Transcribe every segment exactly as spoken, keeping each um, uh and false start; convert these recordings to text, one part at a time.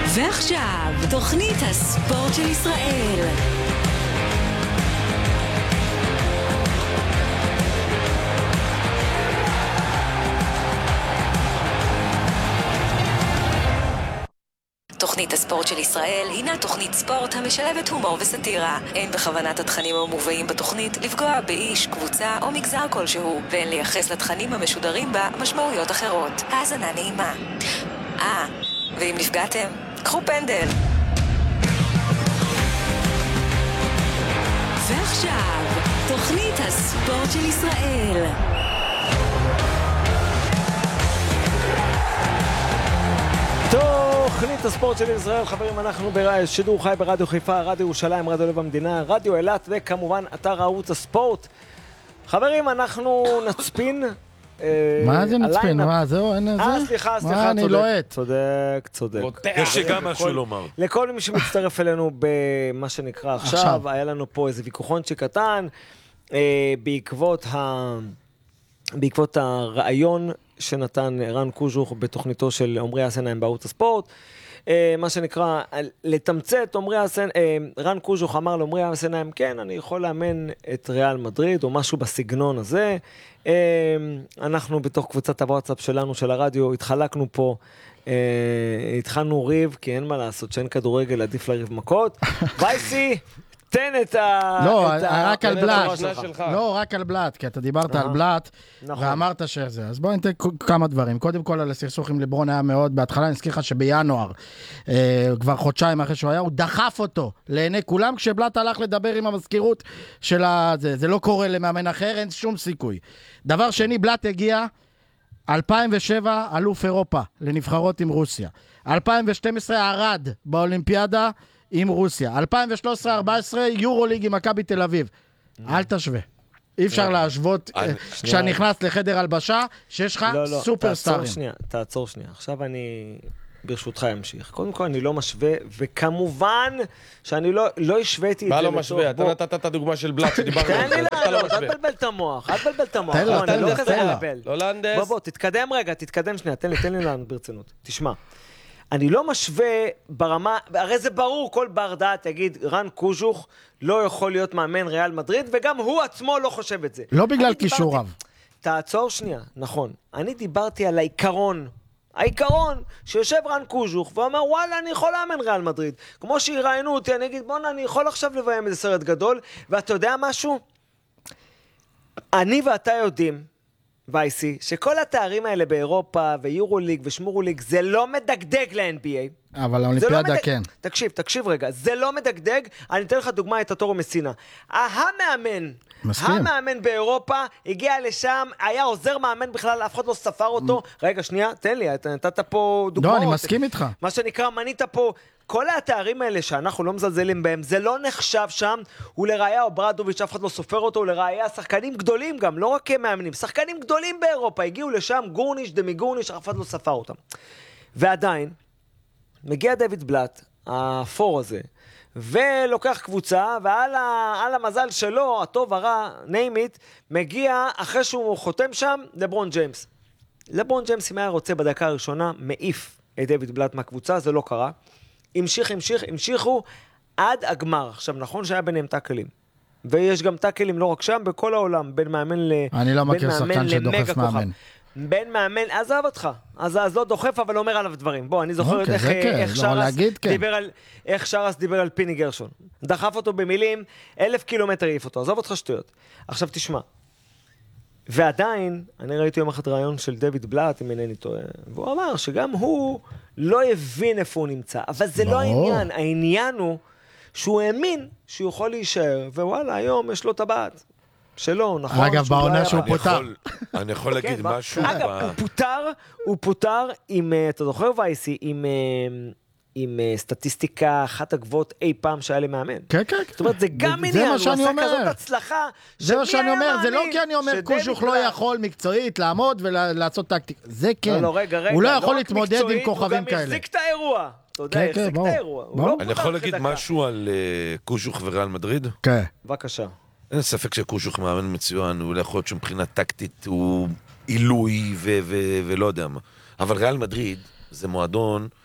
ועכשיו, תוכנית הספורט של ישראל. תוכנית הספורט של ישראל הינה תוכנית ספורט המשלבת הומור וסטירה. אין בכוונת התכנים המובאים בתוכנית לפגוע באיש, קבוצה או מגזר כלשהו, ואין לייחס לתכנים המשודרים בה משמעויות אחרות. האזנה נעימה. אה, ואם נפגעתם, קחו פנדל. ועכשיו, תוכנית הספורט של ישראל. תוכנית הספורט של ישראל, חברים, אנחנו בשידור חי ברדיו חיפה, רדיו ירושלים, רדיו לב המדינה, רדיו אילת וכמובן אתר ערוץ הספורט. חברים, אנחנו נצפין. מה זה נצפין? מה זהו? אין זה? אה, סליחה, סליחה, צודק. צודק, צודק. יש שגם משהו לומר. לכל מי שמצטרף אלינו במה שנקרא עכשיו, היה לנו פה איזה ויכוחונצ'י קטן, בעקבות ה... בעקבות הרעיון שנתן רן קוז'וך בתוכניתו של עומרי אסנהיים בערוץ הספורט, מה שנקרא, לתמצת, עומרי אסנהיים, רן קוז'וך אמר לעומרי אסנהיים, כן, אני יכול לאמן את ריאל מדריד, או משהו בסגנון הזה. אנחנו בתוך קבוצת הוואטסאפ שלנו, של הרדיו, התחלקנו פה, התחלנו ריב, כי אין מה לעשות, שאין כדורגל, עדיף לריב מכות. וייסי! תן את ה... לא, רק על בלט. לא, רק על בלט, כי אתה דיברת על בלט, ואמרת שזה. אז בואו ניתן כמה דברים. קודם כל, על הסכסוך עם לברון היה מאוד, בהתחלה אני אזכיר לך שבינואר, כבר חודשיים אחרי שהוא היה, הוא דחף אותו לעיני כולם, כשבלט הלך לדבר עם המזכירות של זה. זה לא קורה למאמן אחר, אין שום סיכוי. דבר שני, בלט הגיע, אלפיים ושבע, אלוף אירופה, לנבחרות עם רוסיה. אלפיים ושתים עשרה, ערד, באולימפיאדה, עם רוסיה. אלפיים ושלוש עשרה ארבע עשרה יורוליג עם מכבי תל אביב. אל תשווה. אי אפשר להשוות כשאני נכנס לחדר הלבשה שיש לך סופר סטארים. תעצור שנייה, תעצור שנייה. עכשיו אני ברשותך אמשיך. קודם כל אני לא משווה, וכמובן שאני לא השוויתי את זה. מה לא משווה? אתה נתת את הדוגמה של בלט שדיברנו. תן לי לעלות, אל תבלבל את המוח, אל תבלבל את המוח. תן לו, תן לו. לא לנדס. בוא בוא, תתקדם רגע, תתקדם שנייה, תן לי, תן לי לענות ברצינות. תשמע. אני לא משווה ברמה, הרי זה ברור, כל בר דעת יגיד, רן קוז'וך לא יכול להיות מאמן ריאל מדריד, וגם הוא עצמו לא חושב את זה. לא בגלל כישוריו. תעצור שנייה, נכון. אני דיברתי על העיקרון, העיקרון שיושב רן קוז'וך, ואומר, וואלה, אני יכול לאמן ריאל מדריד. כמו שיראיינו אותי, אני אגיד, בוא'נה, אני יכול עכשיו לביים איזה סרט גדול, ואתה יודע משהו? אני ואתה יודעים, וייסי, שכל התארים האלה באירופה ויורוליג ושמורוליג זה לא מדגדג ל-אן בי איי. אבל האולימפיאדה לא כן. תקשיב, תקשיב רגע, זה לא מדגדג. אני אתן לך דוגמה את הטורו מסינה. המאמן, מסכים. המאמן באירופה הגיע לשם, היה עוזר מאמן בכלל, אף אחד לא ספר אותו. רגע, שנייה, תן לי, אתה נתת פה דוגמאות. לא, אני מסכים איתך. מה שנקרא, מנית פה... כל התארים האלה שאנחנו לא מזלזלים בהם, זה לא נחשב שם, הוא לראיה אוברדוביץ', אף אחד לא סופר אותו, הוא לראיה שחקנים גדולים גם, לא רק מאמנים, שחקנים גדולים באירופה, הגיעו לשם, גורניש, דמי גורניש, אף אחד לא ספר אותם. ועדיין, מגיע דויד בלט, הפור הזה, ולוקח קבוצה, ועל ה, על המזל שלו, הטוב הרע, ניימית, מגיע אחרי שהוא חותם שם, לברון ג'יימס. לברון ג'יימס, אם היה רוצה בדקה הראשונה, מעיף את דויד בלט מהקבוצה, זה לא קרה. המשיך, המשיך, המשיכו עד הגמר. עכשיו, נכון שהיה ביניהם טאקלים. ויש גם טאקלים לא רק שם, בכל העולם, בין מאמן ל... אני לא מכיר שחקן שדוחף מאמן. בין מאמן, עזב אותך. אז, אז לא דוחף, אבל אומר עליו דברים. בוא, אני זוכר אוקיי, איך, כן. איך, לא שרס כן. דיבר על, איך שרס דיבר על פיני גרשון. דחף אותו במילים, אלף קילומטר העיף אותו. עזוב אותך שטויות. עכשיו תשמע. ועדיין, אני ראיתי יום אחד רעיון של דויד בלט, אם אינני טועה, והוא אמר שגם הוא לא הבין איפה הוא נמצא, אבל זה לא העניין, העניין הוא שהוא האמין שהוא יכול להישאר, ווואלה, היום יש לו טבעת שלו, נכון? אגב, בעונה שהוא פוטר. אני יכול להגיד משהו. אגב, הוא פוטר, הוא פוטר עם, אתה זוכר וייסי, עם... עם סטטיסטיקה אחת הגבוהות אי פעם שהיה למאמן. כן, כן. זאת אומרת, זה גם עניין, הוא עושה כזאת הצלחה. זה מה שאני אומר, זה לא כי אני אומר, קוז'וך לא יכול מקצועית לעמוד ולעשות טקטיקה. זה כן. הוא לא יכול להתמודד עם כוכבים כאלה. הוא גם החזיק את האירוע. אתה יודע, החזיק את האירוע. אני יכול להגיד משהו על קוז'וך וריאל מדריד? כן. בבקשה. אין ספק שקוז'וך מאמן מצוין, הוא לא יכול להיות שמבחינה טקטית הוא עילוי ולא יודע מה. אבל ריאל מדריד זה מועדון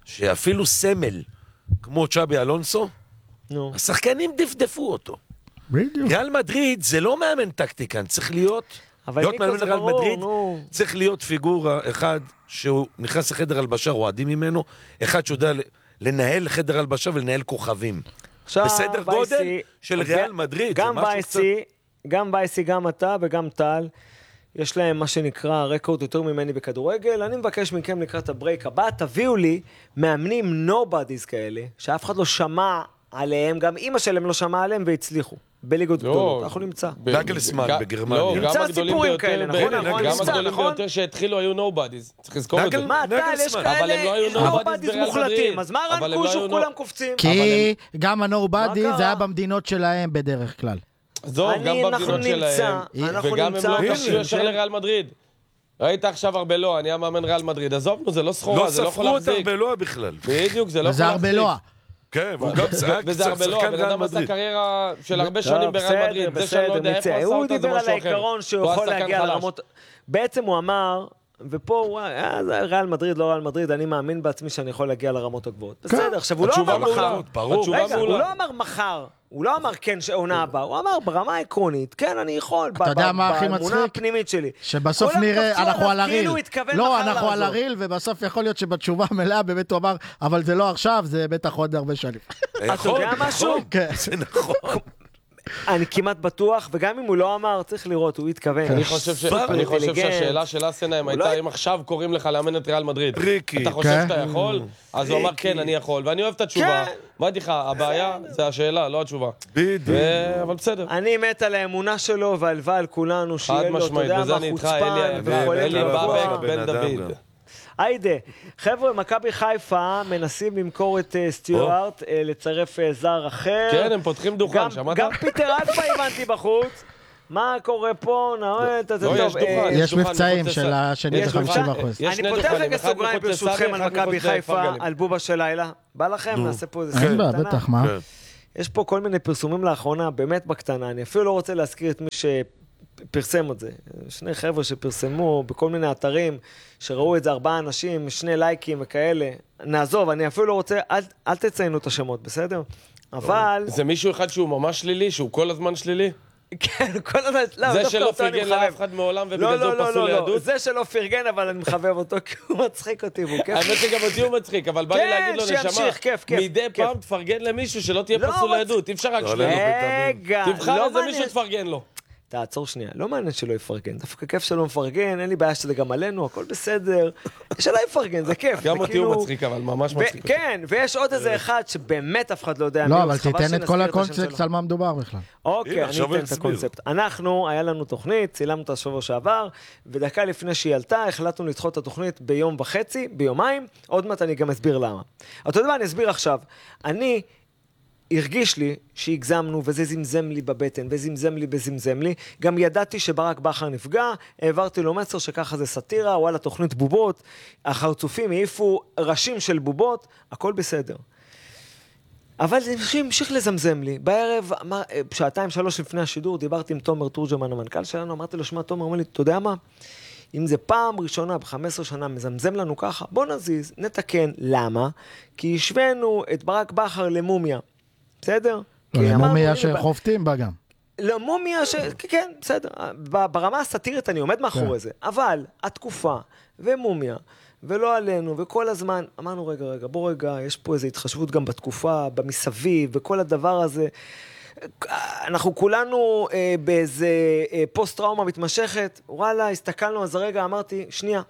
שאפילו סמל, כמו צ'אבי אלונסו, השחקנים דפדפו אותו. ריאל מדריד זה לא מאמן טקטיקן, צריך להיות, להיות מאמן ריאל מדריד, צריך להיות פיגורה אחד שהוא נכנס לחדר הלבשה, רועדים ממנו, אחד שיודע לנהל חדר הלבשה ולנהל כוכבים. בסדר גודל של ריאל מדריד. גם בייסי, גם בייסי, גם אתה וגם טל, יש להם מה שנקרא רקורד יותר ממני בכדורגל. אני מבקש מכם לקראת הברייק הבא, תביאו לי מאמנים nobodies כאלה, שאף אחד לא שמע עליהם, גם אמא שלהם לא שמע עליהם והצליחו. בליגות גדולות, אנחנו נמצא. נגלסמן בגרמניה. נמצא סיפורים כאלה, נכון? גם הגדולים ביותר שהתחילו היו nobodies. צריך לזכור את זה. מה, טל, יש כאלה nobodies מוחלטים, אז מה רן קושו כולם קופצים? כי גם ה-nobodies זה היה במדינות שלהם בדרך כלל. זו, גם במדינות שלהם. וגם הם לא קשו ישר לריאל מדריד. ראית עכשיו ארבלואה, אני המאמן ריאל מדריד. עזובנו, זה לא סחורה, זה לא יכול להחזיק. לא ספרו את ארבלואה בכלל. בדיוק, זה לא יכול להחזיק. וזה ארבלואה. כן, והוא גם צחק, וזה ארבלואה, בן אדם עשה קריירה של הרבה שנים בריאל מדריד. זה שאני לא יודע איפה עשה הוא אותה, זה דיבר על משהו אחר. העיקרון שהוא יכול להגיע לרמות... בעצם הוא אמר, ופה הוא ריאל מדריד, לא ריאל מדריד, אני מאמין בעצמי שאני יכול להגיע לרמות הגבוהות. בסדר, עכשיו הוא לא אמר מחר. רגע, הוא לא אמר מחר. הוא לא אמר כן שעונה הבאה, הוא אמר ברמה העקרונית, כן אני יכול, אתה יודע מה הכי באמונה הפנימית שלי. שבסוף נראה, אנחנו על הריל. לא, אנחנו על הריל, ובסוף יכול להיות שבתשובה מלאה באמת הוא אמר, אבל זה לא עכשיו, זה בטח עוד הרבה שנים. אתה יודע משהו? זה נכון. אני כמעט בטוח, וגם אם הוא לא אמר, צריך לראות, הוא התכוון. אני חושב שהשאלה של אסנהיים הייתה, אם עכשיו קוראים לך לאמן את ריאל מדריד, ריקי. אתה חושב שאתה יכול? אז הוא אמר, כן, אני יכול, ואני אוהב את התשובה. מה לך, הבעיה זה השאלה, לא התשובה. בדיוק. אבל בסדר. אני מת על האמונה שלו, והלוואי על כולנו, שיהיה לו, אתה יודע מה, חוצפן, אלי באבק, בן דוד. היידה, חבר'ה, מכבי חיפה מנסים למכור את סטיוארט, לצרף זר אחר. כן, הם פותחים דוכן, שמעת? גם פיטר אלפה הבנתי בחוץ. מה קורה פה? נאוה, אתה טוב. יש מבצעים של השני ב-חמישים אחוז. אני פותח רגע סוגריים ברשותכם על מכבי חיפה, על בובה של לילה. בא לכם? נעשה פה איזה סרט קטנה. בטח, מה? יש פה כל מיני פרסומים לאחרונה, באמת בקטנה. אני אפילו לא רוצה להזכיר את מי ש... פרסם את זה. שני חבר'ה שפרסמו בכל מיני אתרים, שראו את זה ארבעה אנשים, שני לייקים וכאלה. נעזוב, אני אפילו לא רוצה, אל, אל תציינו את השמות, בסדר? אבל... זה מישהו אחד שהוא ממש שלילי, שהוא כל הזמן שלילי? כן, כל הזמן... לא, זה שלא פרגן לאף אחד מעולם ובגלל זה הוא פסול ליהדות? זה שלא פרגן, אבל אני מחבב אותו כי הוא מצחיק אותי, והוא כיף. האמת שגם אותי הוא מצחיק, אבל בא לי להגיד לו נשמה, מדי פעם תפרגן למישהו שלא תהיה פסול ליהדות, אי אפשר רק שלילי. רגע, תבחר איזה מישהו תפרגן לו. תעצור שנייה, לא מעניין שלא יפרגן, דווקא כיף שלא מפרגן, אין לי בעיה שזה גם עלינו, הכל בסדר, שלא יפרגן, זה כיף. גם אותי הוא מצחיק, אבל ממש מצחיק. כן, ויש עוד איזה אחד שבאמת אף אחד לא יודע. לא, אבל תיתן את כל הקונספט על מה מדובר בכלל. אוקיי, אני אתן את הקונספט. אנחנו, היה לנו תוכנית, צילמנו את השבוע שעבר, ודקה לפני שהיא עלתה, החלטנו לדחות את התוכנית ביום וחצי, ביומיים, עוד מעט אני גם אסביר למה. אתה יודע מה, אני אסביר עכשיו. אני... הרגיש לי שהגזמנו, וזה זמזם לי בבטן, וזמזם לי וזמזם לי. גם ידעתי שברק בכר נפגע, העברתי לו מסר שככה זה סטירה, וואלה, תוכנית בובות, החרצופים העיפו ראשים של בובות, הכל בסדר. אבל זה המשיך לזמזם לי. בערב, שעתיים, שלוש לפני השידור, דיברתי עם תומר תורג'מן, המנכ"ל שלנו, אמרתי לו, שמע, תומר, אומר לי, אתה יודע מה? אם זה פעם ראשונה, ב-חמש עשרה שנה, מזמזם לנו ככה, בוא נזיז, נתקן. למה? כי השווינו את ברק בכר למומיה. בסדר? למומיה שחופטים בה גם. למומיה ש... כן, בסדר. ברמה הסאטירית אני עומד מאחורי זה. אבל התקופה ומומיה, ולא עלינו, וכל הזמן, אמרנו, רגע, רגע, בוא רגע, יש פה איזו התחשבות גם בתקופה, במסביב, וכל הדבר הזה. אנחנו כולנו אה, באיזה אה, פוסט-טראומה מתמשכת. וואלה, הסתכלנו על זה רגע, אמרתי, שנייה.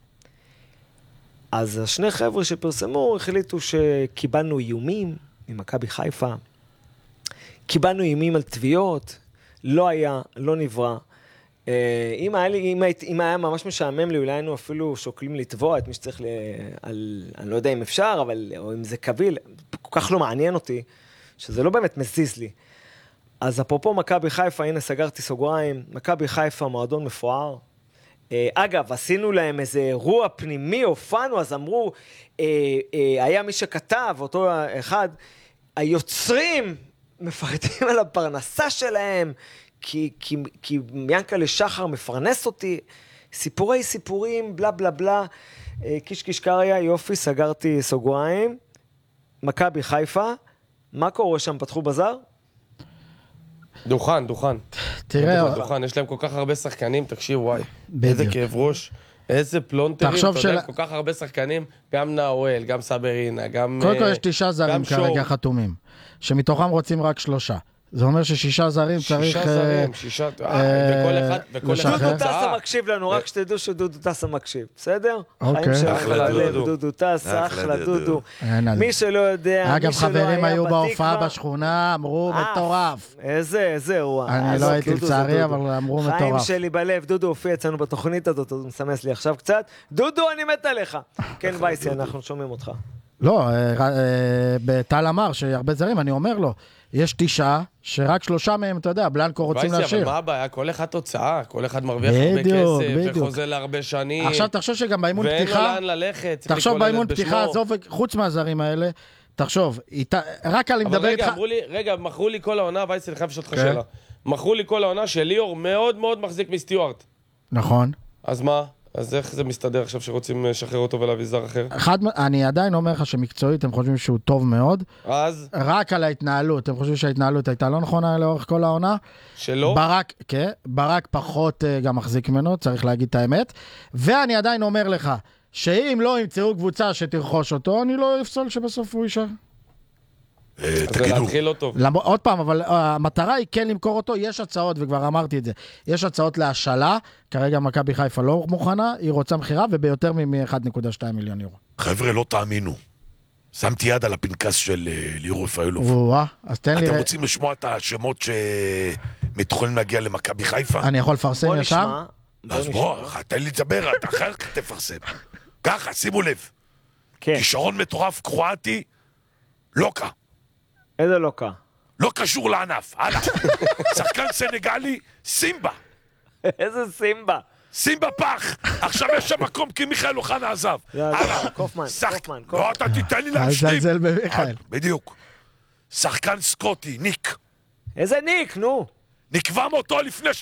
אז השני חבר'ה שפרסמו החליטו שקיבלנו איומים, ממכבי חיפה, קיבלנו איומים על תביעות, לא היה, לא נברא. אם היה, לי, אם, היית, אם היה ממש משעמם לי, אולי היינו אפילו שוקלים לתבוע את מי שצריך, ל, על, אני לא יודע אם אפשר, אבל, או אם זה קביל, כל כך לא מעניין אותי, שזה לא באמת מזיז לי. אז אפרופו מכבי חיפה, הנה סגרתי סוגריים, מכבי חיפה מועדון מפואר. אגב, עשינו להם איזה אירוע פנימי, הופענו, אז אמרו, היה מי שכתב, אותו אחד, היוצרים מפרטים על הפרנסה שלהם, כי, כי, כי ינקלה שחר מפרנס אותי, סיפורי סיפורים, בלה בלה בלה, קישקיש קריה, יופי, סגרתי סוגריים. מכבי חיפה, מה קורה שם? פתחו בזר? דוכן, דוכן. תראה... דוכן, יש להם כל כך הרבה שחקנים, תקשיב, וואי. איזה כאב ראש. איזה פלונטרים, אתה יודע, כל כך הרבה שחקנים, גם נאואל, גם סברינה, גם... קודם כל יש תשעה זרים כרגע חתומים, שמתוכם רוצים רק שלושה. זה אומר ששישה זרים צריך... שישה זרים, שישה... וכל אחד... דודו טסה מקשיב לנו, רק שתדעו שדודו טסה מקשיב, בסדר? אוקיי. חיים שלך ללב, דודו טסה, אחלה דודו. מי שלא יודע, אגב, חברים היו בהופעה בשכונה, אמרו מטורף. איזה, איזה הוא. אני לא הייתי לצערי, אבל אמרו מטורף. חיים שלי בלב, דודו הופיע אצלנו בתוכנית הזאת, הוא מסמס לי עכשיו קצת. דודו, אני מת עליך. כן, וייסי, אנחנו שומעים אותך. לא, בטל אמר שהרבה זרים, אני אומר לו, יש תשעה, שרק שלושה מהם, אתה יודע, בלנקו רוצים להשאיר. אבל מה הבעיה? כל אחד תוצאה, כל אחד מרוויח הרבה כסף, וחוזה להרבה שנים. עכשיו תחשוב שגם באימון פתיחה, ואין לו לאן ללכת, תחשוב באימון פתיחה, עזוב, חוץ מהזרים האלה, תחשוב, רק על מדבר איתך... אבל רגע, רגע, מכרו לי כל העונה, וייסי, אני חייב לשאול אותך שאלה. מכרו לי כל העונה שליאור מאוד מאוד מחזיק מסטיוארט. נכון. אז מה? אז איך זה מסתדר עכשיו שרוצים לשחרר אותו ולהביא זר אחר? אחד, אני עדיין אומר לך שמקצועית הם חושבים שהוא טוב מאוד. אז? רק על ההתנהלות, הם חושבים שההתנהלות הייתה לא נכונה לאורך כל העונה. שלא? ברק, כן, ברק פחות גם מחזיק ממנו, צריך להגיד את האמת. ואני עדיין אומר לך, שאם לא ימצאו קבוצה שתרכוש אותו, אני לא אפסול שבסוף הוא יישאר. תגידו. עוד פעם, אבל המטרה היא כן למכור אותו, יש הצעות, וכבר אמרתי את זה, יש הצעות להשאלה, כרגע מכבי חיפה לא מוכנה, היא רוצה מחירה, וביותר מ-אחד נקודה שתיים מיליון יורו. חבר'ה, לא תאמינו. שמתי יד על הפנקס של ליאור רפאלוב. וואה, אז תן לי... אתם רוצים לשמוע את השמות שמתוכנים להגיע למכבי חיפה? אני יכול לפרסם ישר? אז בוא, תן לי לדבר, אתה אחר כך תפרסם. ככה, שימו לב. כישרון מטורף קרואטי, לוקה. איזה לוקה? לא קשור לענף, הלאה. שחקן סנגלי, סימבה. איזה סימבה? סימבה פח. עכשיו יש שם מקום כי מיכאל אוחנה עזב. הלאה. קופמן, קופמן. לא, אתה תיתן לי להשלים. אז זלזל במיכאל. בדיוק. שחקן סקוטי, ניק. איזה ניק, נו? נקבע מותו לפני